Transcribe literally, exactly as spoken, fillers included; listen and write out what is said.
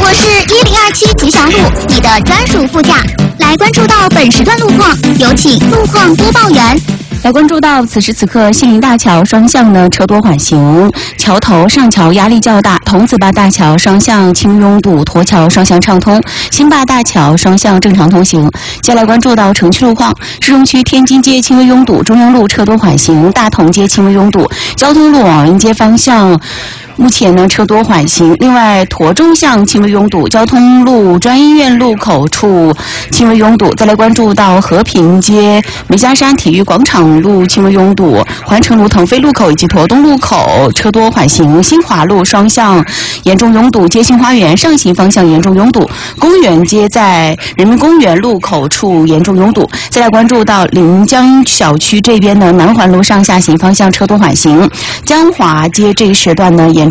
我是一零二七吉祥路，你的专属副驾。来关注到本时段路况，有请路况播报员。 来关注到此时此刻杏林大桥双向呢车多缓行，桥头上桥压力较大，童子坝大桥双向轻拥堵，驼桥双向畅通，新坝大桥双向正常通行。接下来关注到城区路况，市中区天津街轻微拥堵，中央路车多缓行，大同街轻微拥堵，交通路往人街方向目前呢车多缓行。另外，沱中巷轻微拥堵，交通路专医院路口处轻微拥堵。再来关注到和平街梅家山体育广场路轻微拥堵，环城路腾飞路口以及沱东路口车多缓行，新华路双向严重拥堵，街心花园上行方向严重拥堵，公园街在人民公园路口处严重拥堵。再来关注到临江小区这边呢，南环路上下行方向车多缓行，江华街这一时段呢严